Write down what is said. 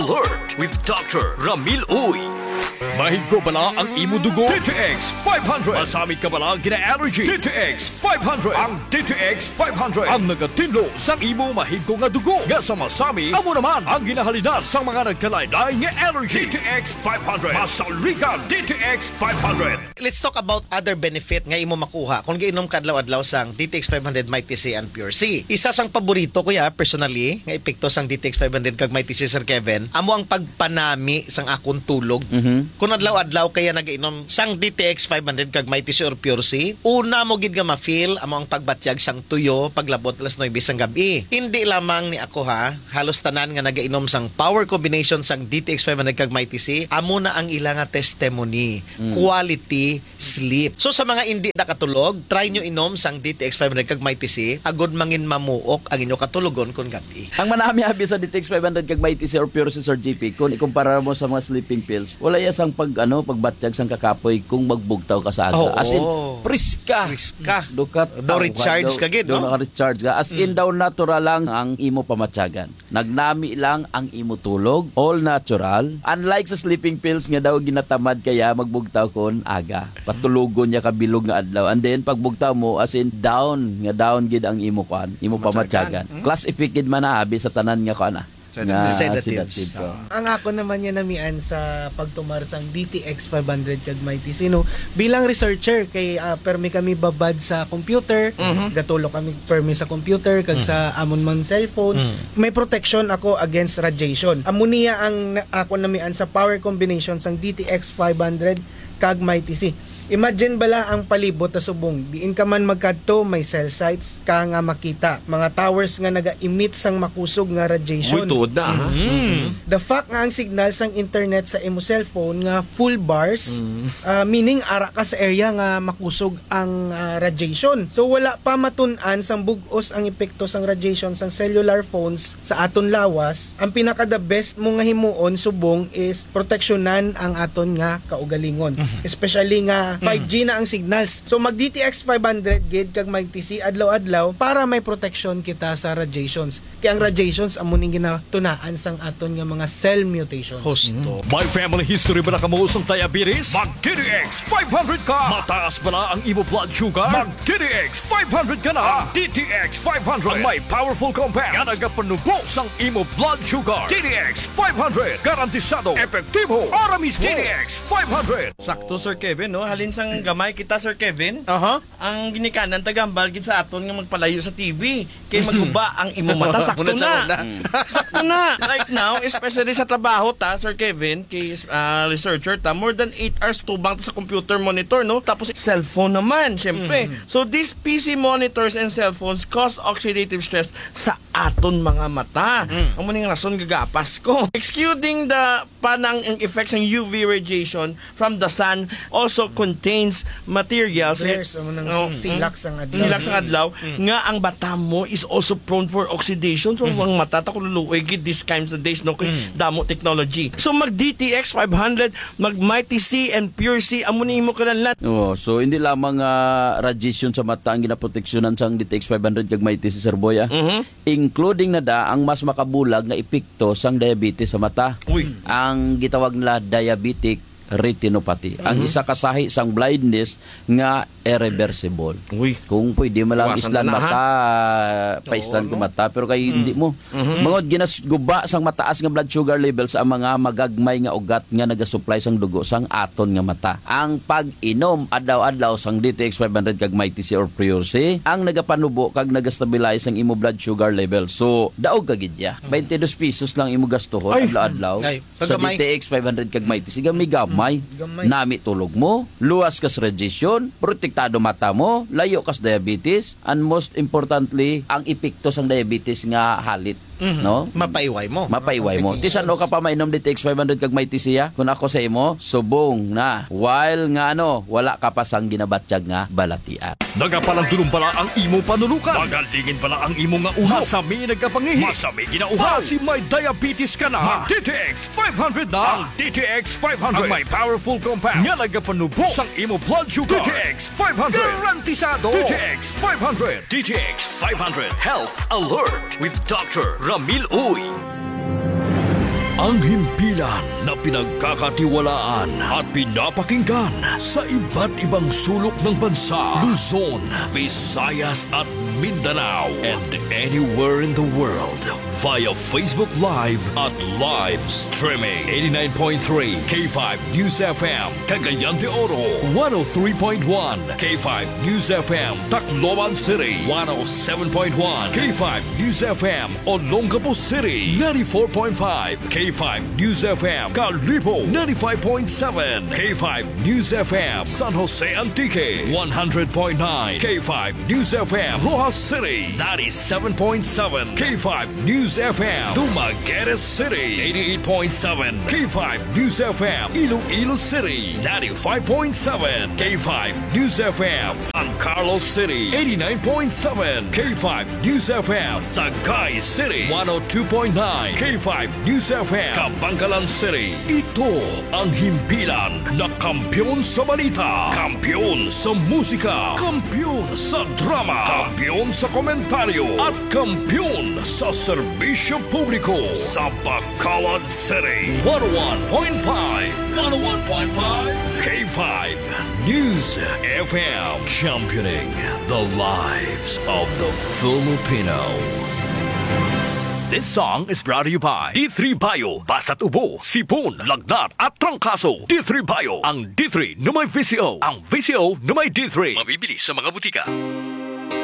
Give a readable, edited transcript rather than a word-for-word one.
Alert with Dr. Ramil Uy. Mahigko bala ang imo dugo? DTX 500. Masamit ka bala gina-allergy? DTX 500. Ang DTX 500 ang nagatinlo sa imo mahigko nga dugo. Nga sa masami, amo naman ang ginahalina sa mga nagkalaylay nga allergy. DTX 500. Masalrikan DTX 500. Let's talk about other benefit nga imo makuha kung giinom ka adlaw-adlaw sang DTX 500 Mighty C and Pure C. Isa sang paborito ko personally nga epekto sang DTX 500 kag Mighty C, Sir Kevin, amo ang pagpanami sang akong tulog. Kung adlaw-adlaw kaya nagainom sang DTX 500 kag Mighty C or Pure C, una mo gid nga ma-feel amo ang pagbatyag sang tuyo paglabot alas 9 sang gabi. Hindi lamang ni ako halos tanan nga nagainom sang power combination sang DTX 500 kag Mighty C, amo na ang ilang nga testimony, quality sleep. So sa mga hindi nakatulog, try nyo inom sang DTX 500 kag Mighty C, agud mangin mamuok ang inyo katulogon kon gabi. Ang manami-abi sa DTX 500 kag Mighty C or Pure C, Sir GP, kung ikumpara mo sa mga sleeping pills, wala ya sang pagbatyag sang kakapoy kung magbugtaw ka sa aga. As in, priska. Daw recharge ka gid, no? Recharge ka. As in, daw natural lang ang imo pamatyagan. Nagnami lang ang imo tulog, all natural. Unlike sa sleeping pills nga daw ginatamad kaya magbugtaw kon aga. Patulugon niya kabilog nga adlaw. And then pagbugtaw mo, as in down gid ang imo pamatyagan. Class effect gid man abi sa tanan nga kuan sedatives. Ang ako naman yan namian sa pagtumar sang DTX 500 kag Mighty C, no? Bilang researcher kay permi kami babad sa computer, gatulo kami permi sa computer kag sa amon man cellphone. May protection ako against radiation. Ammonia ang ako namian sa power combination sang DTX 500 kag Mighty C. Imagine bala ang palibot na subong. Diin ka man magkadto, may cell sites ka nga makita. Mga towers nga naga-emit sang makusog nga radiation. Uy, tuod na, The fact nga ang signal sang internet sa imo cellphone nga full bars, meaning ara ka sa area nga makusog ang radiation. So wala pa matun-an sang bug-os ang epekto sang radiation sang cellular phones sa aton lawas. Ang pinaka the best mo nga himuon subong is proteksyonan ang aton nga kaugalingon. Especially nga 5G na ang signals. So mag DTX 500 gid kag Mighty C adlaw-adlaw para may protection kita sa radiations. Kaya ang radiations amo ning ginatunaan sang aton nga mga cell mutations. Hosto. May family history ba na kamo sa diabetes? Mag DTX 500 ka. Mataas ba na ang imo blood sugar? Mag DTX 500 ka na. DTX 500 ang may powerful compound nga nagapanubo sang imo blood sugar. DTX 500 garantisado, epektibo, para mismo. DTX 500. Sakto, Sir Kevin, no? Halin sang gamay kita, Sir Kevin. Ang ginikanan tagambal gid sa aton nga magpalayo sa TV kay maguba ang imo mata. Sakto na. Sakto na. Right now, especially sa trabaho ta, Sir Kevin, kay researcher ta, more than 8 hours tubang ta sa computer monitor, no? Tapos cellphone naman, syempre. So these PC monitors and cellphones cause oxidative stress sa aton mga mata. Ang maning rason gagapas ko. Excluding the panang effects ng UV radiation from the sun also contains materials silak sang adlaw nga ang bata mo is also prone for oxidation. So ang mata ta kululuoy gid these kinds of days, no, kay damo technology. So mag DTX 500, mag Mighty C and Pure C amo ni mo kanlan. So hindi lamang radiation sa mata ang ginaproteksyonan sang DTX 500 kag Mighty C, Sir Boy, including na ang mas makabulag nga epekto sang diabetes sa mata. Ang gitawag nila diabetic retinopathy. Ang isa kasahi sang blindness nga irreversible. Kung pwede mo lang islan mata, paislan ko mata, pero kay hindi mo. Mga ginasguba sang mataas nga blood sugar level sa mga magagmay nga ugat nga nagasupply sang dugo sang aton nga mata. Ang pag-inom adlaw-adlaw sang DTX 500 kag Mighty C or Pure C ang nagapanubo kag nagastabilize ang imo blood sugar level. So daog ka gid ya. 22 pesos lang imo gastuhon adlaw-adlaw sa DTX 500 kag Mighty C. Gamay nami tulog mo, luwas kas radiation, protektado mata mo, layo kas diabetes, and most importantly, ang epekto sang diabetes nga halit. No? Mapaiway mo. Tisan o ka pa mainom DTX 500 kag Mighty C, kung ako sa imo, subong na. While nga wala ka pa sang ginabatyag nga balatian. Nagapalandulong pala ang imo panulukan. Magalingin pala ang imo nga ulo. Masami nagkapangihi. Masami ginauhaw. Si may diabetes ka na. DTX 500 na. Ang DTX 500 ang may powerful compound nga nagapanubo sang imo blood sugar. DTX 500 garantisado. DTX 500. DTX 500 Health Alert with Dr. Ramil Uy. Ang himpilan na pinagkakatiwalaan at pinapakinggan sa iba't ibang sulok ng bansa, Luzon, Visayas at Mindanao, and anywhere in the world via Facebook Live at live streaming. 89.3 K5 News FM, Cagayan de Oro. 103.1 K5 News FM, Tacloban City. 107.1 K5 News FM, Olongapo City. 94.5 K5 News FM, Calibo. 95.7 K5 News FM, San Jose Antique. 100.9 K5 News FM, Rojas City. 97.7 K5 News FM, Dumaguete City. 88.7 K5 News FM, Iloilo City. 95.7 K5 News FM, San Carlos City. 89.7 K5 News FM, Sagay City. 102.9 K5 News FM, Kabangkalan City. Ito ang himpilan na kampyon sa balita, kampyon sa musika, kampyon sa drama, kampyon sa komentaryo, at kampyon sa serbisyo publiko sa Bacolod City. 101.5 K5 News FM, championing the lives of the Filipino. This song is brought to you by D3 Bio. Basta't ubo, sipon, lagnat at trangkaso. D3 Bio. Ang D3 na may VCO. Ang VCO na may D3. Mabibili sa mga butika.